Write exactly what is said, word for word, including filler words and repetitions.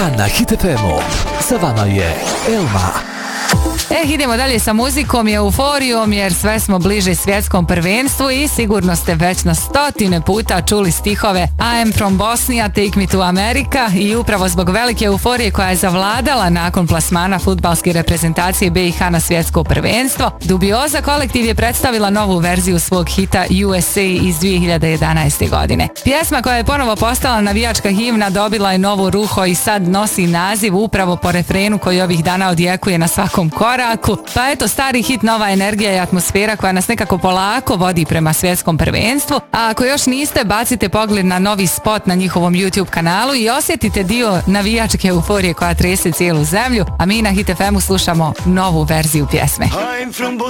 Dan na Hit F M-u. Sa vama je Elma. E, idemo dalje sa muzikom i euforijom jer sve smo bliže svjetskom prvenstvu i sigurno ste već na stotine puta čuli stihove I am from Bosnia, take me to America i upravo zbog velike euforije koja je zavladala nakon plasmana fudbalske reprezentacije B i H na svjetsko prvenstvo, Dubioza kolektiv je predstavila novu verziju svog hita U S A iz dvije hiljade jedanaeste. godine. Pjesma koja je ponovo postala navijačka himna dobila je novu ruho i sad nosi naziv upravo po refrenu koji ovih dana odjekuje na svakom koraku. Pa eto, stari hit, nova energija i atmosfera koja nas nekako polako vodi prema svjetskom prvenstvu. A ako još niste, bacite pogled na novi spot na njihovom YouTube kanalu i osjetite dio navijačke euforije koja trese cijelu zemlju, a mi na Hit F M-u slušamo novu verziju pjesme.